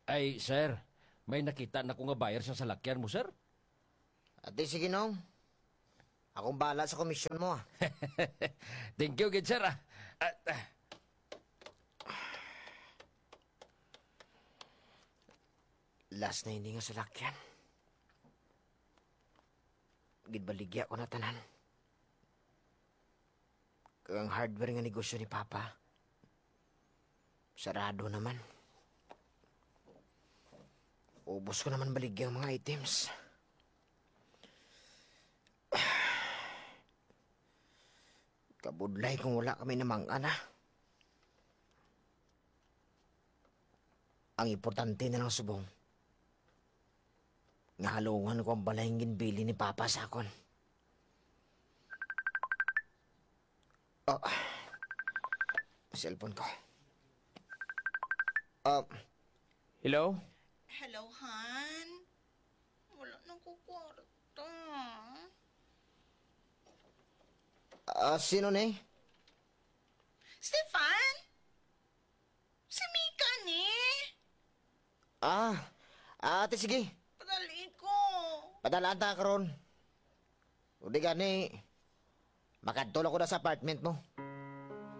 Ay, sir, may nakita na ko nga buyer sa salakyan mo, sir. Ate, sige nong. Akong bahala sa komisyon mo ah. Thank you, good sir. Last na hindi nga salakyan. Gidbaligya ko na tanan. Kang hardware nga negosyo ni Papa. Sarado naman. Ubos ko naman baligyang mga items. Kabudlay kung wala kami namang ana. Ang importante na lang subong. Nga halungan ko ang balayang ginbili ni Papa sa akon. Oh, cellphone ko. Hello? Hello, Han? Wala nang kukwarta. Sino na eh? Stefan? Si Mika ni? Ate, sige. Padali ko. Padalaan ta karon. O di gani, makadtulog ko na sa apartment mo.